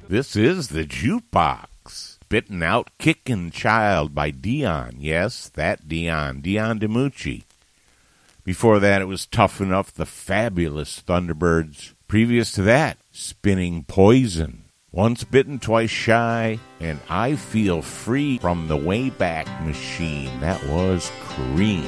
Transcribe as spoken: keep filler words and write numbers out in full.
This is the Jukebox. Spittin' Out Kickin' Child by Dion. Yes, that Dion. Dion DiMucci. Before that, it was Tough Enough, the fabulous Thunderbirds. Previous to that, Spinning Poison. Once Bitten, Twice Shy, and I Feel Free from the Wayback Machine. That was Cream.